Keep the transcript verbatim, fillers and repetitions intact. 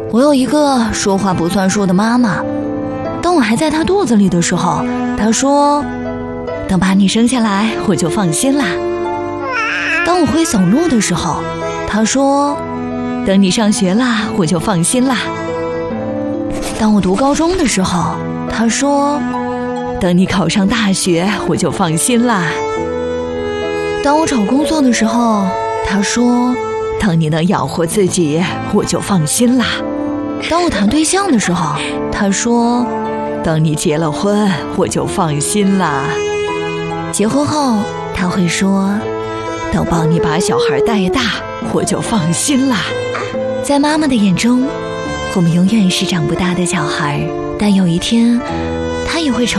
我有一个说话不算数的妈妈，当我还在她肚子里的时候，她说等把你生下来我就放心啦。当我会走路的时候，她说等你上学啦我就放心啦。当我读高中的时候，她说等你考上大学我就放心啦。当我找工作的时候，她说等你能养活自己我就放心啦。当我谈对象的时候，她说等你结了婚我就放心啦。结婚后她会说等帮你把小孩带大我就放心啦。在妈妈的眼中，我们永远是长不大的小孩，但有一天她也会成